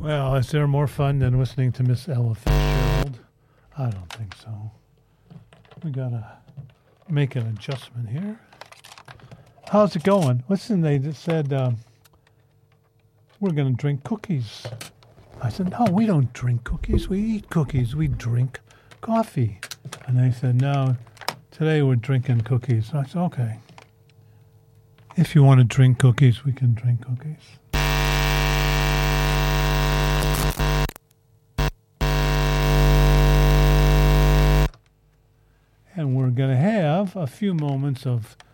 Well, is there more fun than listening to Miss Ella Fitzgerald? I don't think so. We gotta make an adjustment here. How's it going? Listen, they just said we're gonna drink cookies. I said, no, we don't drink cookies. We eat cookies. We drink coffee. And they said, no, today we're drinking cookies. I said, okay. If you want to drink cookies, we can drink cookies. And we're going to have a few moments of